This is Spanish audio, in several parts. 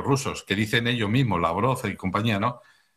los rusos, que dicen ellos mismos, Lavrov y compañía, ¿no?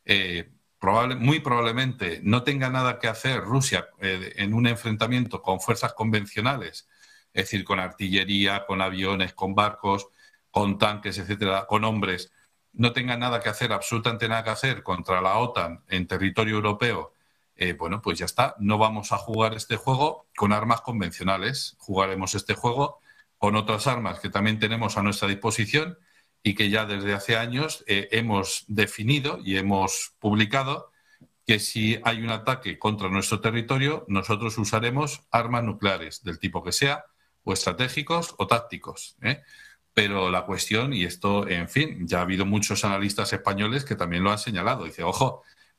Muy probablemente no tenga nada que hacer Rusia en un enfrentamiento con fuerzas convencionales, es decir, con artillería, con aviones, con barcos, con tanques, etcétera, con hombres, no tenga nada que hacer, absolutamente nada que hacer contra la OTAN en territorio europeo, bueno, pues ya está. No vamos a jugar este juego con armas convencionales. Jugaremos este juego con otras armas que también tenemos a nuestra disposición y que ya desde hace años hemos definido y hemos publicado que si hay un ataque contra nuestro territorio, nosotros usaremos armas nucleares del tipo que sea, o estratégicos o tácticos, ¿eh? Pero la cuestión, y esto, en fin, ya ha habido muchos analistas españoles que también lo han señalado. Dice, ojo,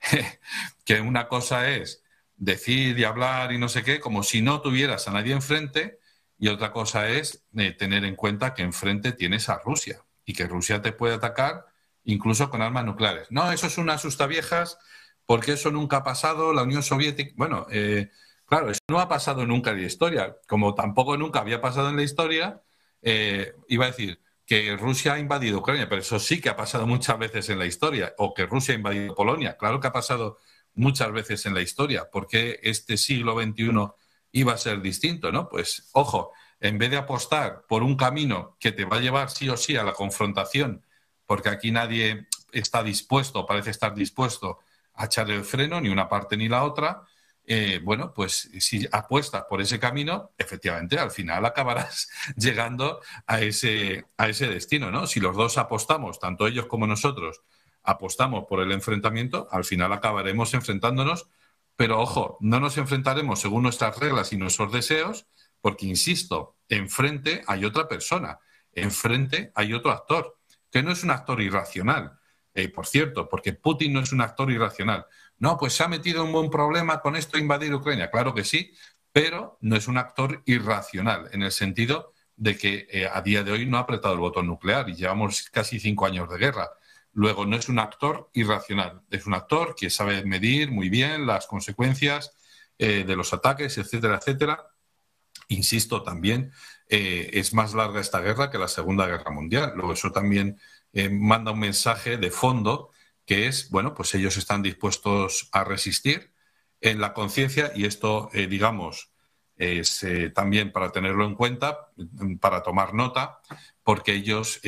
que una cosa es decir y hablar y no sé qué, como si no tuvieras a nadie enfrente, y otra cosa es tener en cuenta que enfrente tienes a Rusia y que Rusia te puede atacar incluso con armas nucleares. No, eso es una asustaviejas porque eso nunca ha pasado, la Unión Soviética... Bueno, claro, eso no ha pasado nunca en la historia, como tampoco nunca había pasado en la historia. Iba a decir que Rusia ha invadido Ucrania, pero eso sí que ha pasado muchas veces en la historia, o que Rusia ha invadido Polonia, claro que ha pasado muchas veces en la historia. ¿Por qué este siglo XXI iba a ser distinto, no? Pues, ojo, en vez de apostar por un camino que te va a llevar sí o sí a la confrontación, porque aquí nadie está dispuesto, parece estar dispuesto a echar el freno, ni una parte ni la otra, bueno, pues si apuestas por ese camino, efectivamente, al final acabarás llegando a ese destino, ¿no? Si los dos apostamos, tanto ellos como nosotros, apostamos por el enfrentamiento, al final acabaremos enfrentándonos, pero ojo, no nos enfrentaremos según nuestras reglas y nuestros deseos, porque, insisto, enfrente hay otra persona, enfrente hay otro actor, que no es un actor irracional, por cierto, porque Putin no es un actor irracional. No, pues se ha metido en un buen problema con esto de invadir Ucrania. Claro que sí, pero no es un actor irracional, en el sentido de que a día de hoy no ha apretado el botón nuclear y llevamos casi 5 años de guerra. Luego, no es un actor irracional, es un actor que sabe medir muy bien las consecuencias de los ataques, etcétera, etcétera. Insisto, también es más larga esta guerra que la Segunda Guerra Mundial. Luego, eso también manda un mensaje de fondo que es, bueno, pues ellos están dispuestos a resistir en la conciencia, y esto, digamos, es también para tenerlo en cuenta, para tomar nota, porque ellos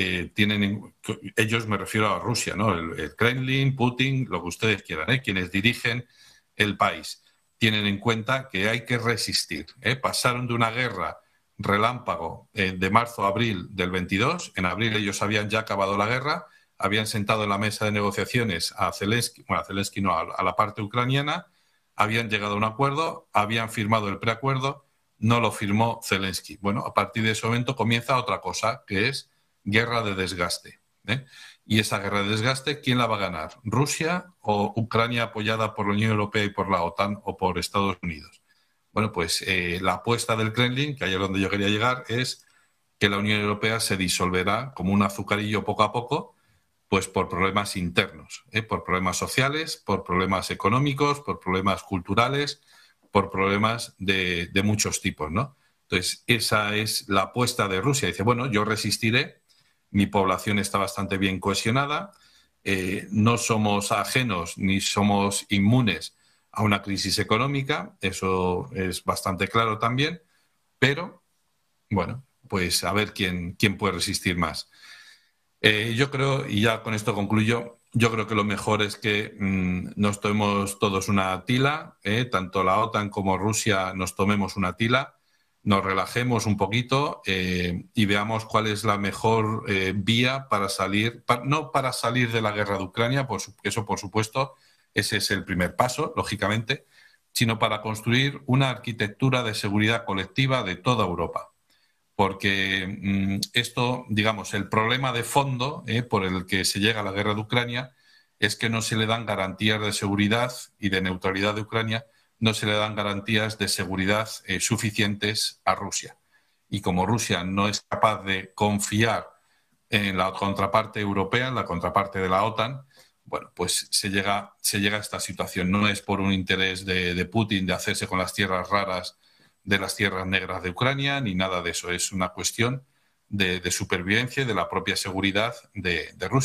ellos, me refiero a Rusia, ¿no? El Kremlin, Putin, lo que ustedes quieran, quienes dirigen el país, tienen en cuenta que hay que resistir. Pasaron de una guerra relámpago de marzo a abril del 22. En abril ellos habían ya acabado la guerra, habían sentado en la mesa de negociaciones a Zelensky, bueno, a Zelensky no, a la parte ucraniana, habían llegado a un acuerdo, habían firmado el preacuerdo, no lo firmó Zelensky. Bueno, a partir de ese momento comienza otra cosa, que es guerra de desgaste. Y esa guerra de desgaste, ¿quién la va a ganar? ¿Rusia o Ucrania apoyada por la Unión Europea y por la OTAN o por Estados Unidos? Bueno, pues la apuesta del Kremlin, que ahí es donde yo quería llegar, es que la Unión Europea se disolverá como un azucarillo poco a poco, pues por problemas internos, por problemas sociales, por problemas económicos, por problemas culturales, por problemas de muchos tipos, ¿no? Entonces, esa es la apuesta de Rusia. Dice, bueno, yo resistiré, mi población está bastante bien cohesionada, no somos ajenos ni somos inmunes a una crisis económica, eso es bastante claro también, pero, bueno, pues a ver quién puede resistir más. Yo creo, y ya con esto concluyo, yo creo que lo mejor es que nos tomemos todos una tila, tanto la OTAN como Rusia nos tomemos una tila, nos relajemos un poquito y veamos cuál es la mejor vía para salir, no para salir de la guerra de Ucrania, eso por supuesto, ese es el primer paso, lógicamente, sino para construir una arquitectura de seguridad colectiva de toda Europa. Porque esto, digamos, el problema de fondo por el que se llega a la guerra de Ucrania es que no se le dan garantías de seguridad y de neutralidad de Ucrania, no se le dan garantías de seguridad suficientes a Rusia. Y como Rusia no es capaz de confiar en la contraparte europea, en la contraparte de la OTAN, bueno, pues se llega a esta situación. No es por un interés de Putin de hacerse con las tierras raras de las tierras negras de Ucrania, ni nada de eso. Es una cuestión de supervivencia y de la propia seguridad de Rusia.